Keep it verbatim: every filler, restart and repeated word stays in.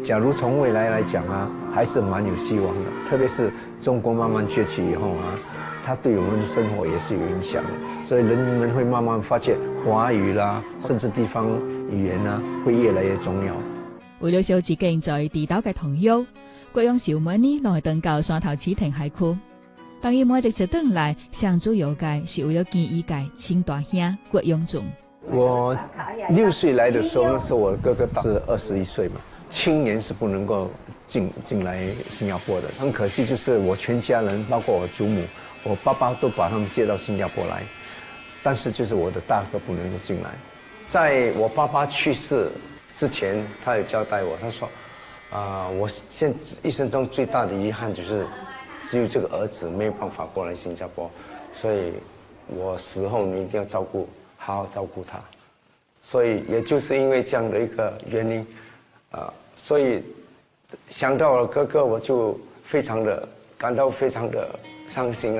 假如从未来来讲啊，还是蛮有希望的。特别是中国慢慢崛起以後啊，它對我們的生活也是有影響的。所以人民們會慢慢發現華語啦，甚至地方語言啊，會越來越重要。 為了小自己在地道嘅童謠，國陽小妹呢來登到山頭市聽海區。當伊每一次登來，上主要嘅是為了見伊嘅親大兄國陽總。 我六歲來的時候，那時候我的哥哥是二十一歲嘛，青年是不能夠進進來新加坡的。很可惜，就是我全家人，包括我祖母、我爸爸都把他們接到新加坡來，但是就是我的大哥不能夠進來。在我爸爸去世之前，他有交代我，他說：啊、呃，我現一生中最大的遺憾就是只有這個兒子沒有辦法過來新加坡，所以我死後你一定要照顧。好好照顧他，所以也就是因為這樣的一個原因，啊、呃，所以想到我哥哥，我就非常的感到非常的傷心啊。